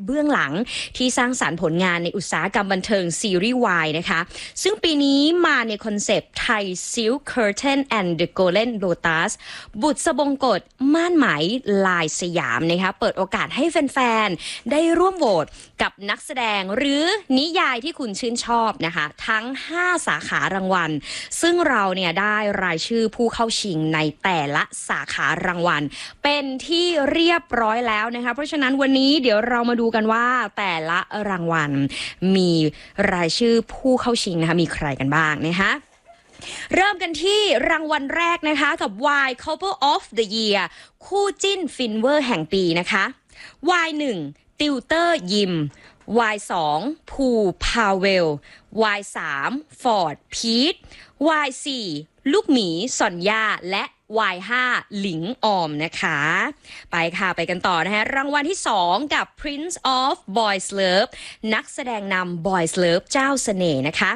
เบื้องหลังที่สร้างสรรค์ผลงานในอุตสาหกรรมบันเทิงซีรีส์วายนะคะซึ่งปีนี้มาในคอนเซปต์ Thai Silk Curtain and the Golden Lotus บุษบงกฎม่านไหมลายสยามนะคะเปิดโอกาสให้แฟนๆได้ร่วมโหวตกับนักแสดงหรือนิยายที่คุณชื่นชอบนะคะทั้ง5สาขารางวัลซึ่งเราเนี่ยได้รายชื่อผู้เข้าชิงในแต่ละสาขารางวัลเป็นที่เรียบร้อยแล้วนะคะเพราะฉะนั้นวันนี้เดี๋ยวเรามาดูกันว่าแต่ละรางวัลมีรายชื่อผู้เข้าชิงนะคะมีใครกันบ้างนะคะเริ่มกันที่รางวัลแรกนะคะกับ Y Couple of the Year คู่จิ้นฟินเวอร์แห่งปีนะคะ Y1 ติวเตอร์ยิม Y2 ภูพาเวล Y3 ฟอร์ดพีท Y4 ลูกหมีสอนยาและ Y5 หลิงออมนะคะไปค่ะไปกันต่อนะคะรางวัลที่2กับ Prince of Boys Love นักแสดงนำ Boys Love เจ้าเสน่ห์นะคะ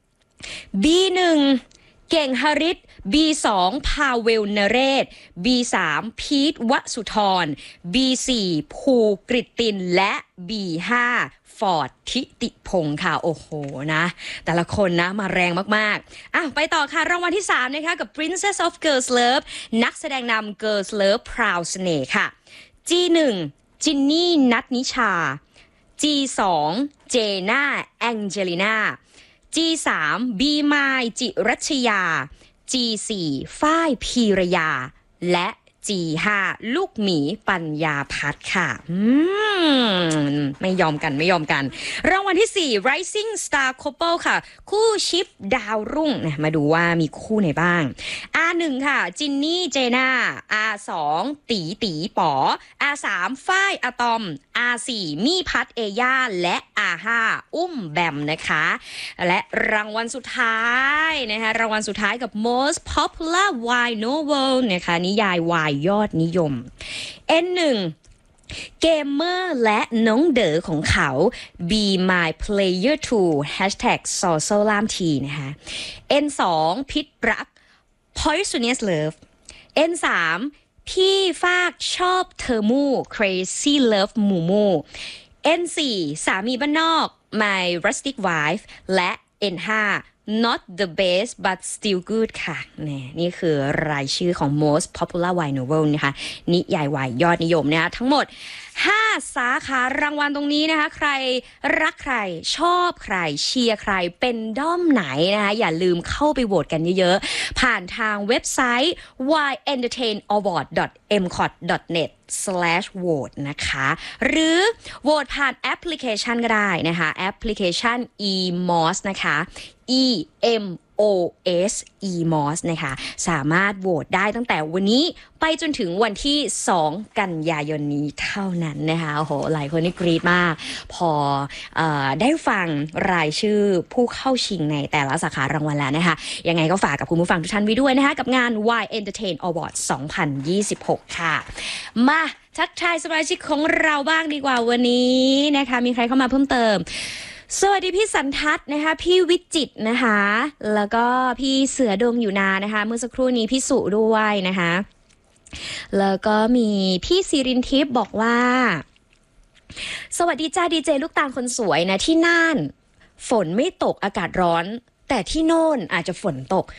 B1 เก่งฮาริส B2 พาเวลนเรศ B3 พีทวสุธร B4 ภูกฤตตินและ B5 ฟอร์ดทิติพงค์ค่ะโอ้โหนะแต่ละคนนะมาแรงมากๆไปต่อค่ะรางวัลที่3นะคะกับ Princess of Girls Love นักแสดงนำ Girls Love พราวเสน่ห์ค่ะ G1 จินนี่นัทนิชา G2 เจน่าแองเจลิน่า G3 บีมายจิรัชยา G4 ฝ้ายพีรยาและ G5 ลูกหมีปัญญาพัฒน์ค่ะไม่ยอมกันรางวัลที่4 Rising Star Couple ค่ะคู่ชิปดาวรุ่งมาดูว่ามีคู่ไหนบ้าง R1 ค่ะจินนี่เจน่า R2 ตีป๋อ R3 ฝ้ายอะตอม R4 มี่พัฒเอย่าและ R5 อุ้มแบมนะคะและรางวัลสุดท้ายนะคะรางวัลสุดท้ายกับ Most Popular Y Novel นะคะนิยายวายยอดนิยม N1 เกมเมอร์และน้องเด๋อของเขา Be My Player 2 Hashtag ซอโซล่ามทีนะคะ N2 พิษรัก Poisonous Love N3 พี่ฟากชอบเธอมู่ Crazy Love มูมู N4 สามีบ้านนอก My Rustic Wife และ N5 Not the best but still good ค่ะนี่คือรายชื่อของ Most Popular Y Novel นะคะนิยายวายยอดนิยมนะคะทั้งหมด5สาขารางวัลตรงนี้นะคะใครรักใครชอบใครเชียร์ใครเป็นด้อมไหนนะคะอย่าลืมเข้าไปโหวตกันเยอะๆผ่านทางเว็บไซต์ yentertainaward.mcot.net/vote นะคะหรือโหวตผ่านแอปพลิเคชันก็ได้นะคะแอปพลิเคชัน eMOS นะคะ EMOS eMOS นะคะสามารถโหวตได้ตั้งแต่วันนี้ไปจนถึงวันที่2กันยายนนี้เท่านั้นนะคะโอ้โหหลายคนนี่กรี๊ดมากพอได้ฟังรายชื่อผู้เข้าชิงในแต่ละสาขารางวัลแล้วนะคะยังไงก็ฝากกับคุณผู้ฟังทุกท่านไว้ด้วยนะคะกับงาน Y Entertain Award 2026 ค่ะมาทักทายสมาชิกของเราบ้างดีกว่าวันนี้นะคะมีใครเข้ามาเพิ่มเติมสวัสดีพี่สันทัศน์นะคะพี่วิจิตรนะคะแล้วก็พี่เสือดมอยู่นานะคะเมื่อสักครู่นี้พี่สุด้วยนะคะแล้วก็มีพี่ศิรินทิพย์บอกว่าสวัสดีจ้าดีเจลูกตาลคนสวยนะที่น่านฝนไม่ตกอากาศร้อนแต่ที่โน่นอาจจะฝนตก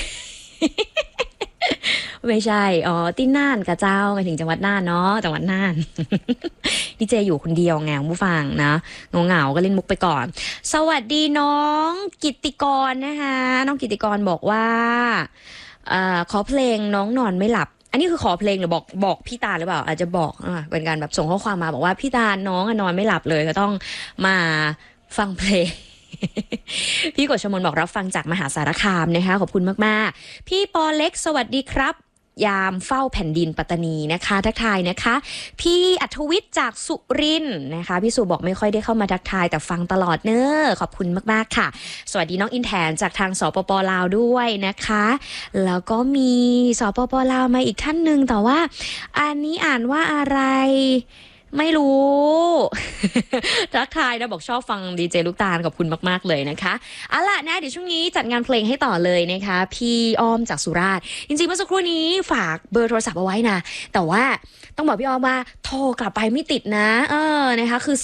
ไม่ใช่ที่น่านกะเจ้าหมายถึงจังหวัดน่านเนาะจังหวัดน่าน ดีเจอยู่คนเดียวไงผู้ฟังนะเหงาก็เล่นมุกไปก่อนสวัสดีน้องกิตติกรนะคะน้องกิตติกรบอกว่าขอเพลงน้องนอนไม่หลับอันนี้คือขอเพลงหรือบอกพี่ตาหรือเปล่าอาจจะบอกเป็นการแบบส่งข้อความมาบอกว่าพี่ตาน้องนอนไม่หลับเลยก็ต้องมาฟังเพลง พี่กฤษมนบอกรับฟังจากมหาสารคามนะคะขอบคุณมากๆพี่ปอเล็กสวัสดีครับยามเฝ้าแผ่นดินปัตตานีนะคะทักทายนะคะพี่อัธวิทย์จากสุรินทร์นะคะพี่สุบอกไม่ค่อยได้เข้ามาทักทายแต่ฟังตลอดเนอะขอบคุณมากๆค่ะสวัสดีน้องอินแทนจากทางสปป.ลาวด้วยนะคะแล้วก็มีสปป.ลาวมาอีกท่านหนึ่งแต่ว่าอันนี้อ่านว่าอะไรไม่รู้ทักทายนะบอกชอบฟังดีเจลูกตาลขอบคุณมากๆเลยนะคะเอาล่ะนะเดี๋ยวช่วงนี้จัดงานเพลงให้ต่อเลยนะคะพี่อ้อมจากสุราษฎร์จริงๆเมื่อสักครู่นี้ฝากเบอร์โทรศัพท์เอาไว้นะแต่ว่าต้องบอกพี่อ้อมว่าโทรกลับไปไม่ติดนะนะคะคือ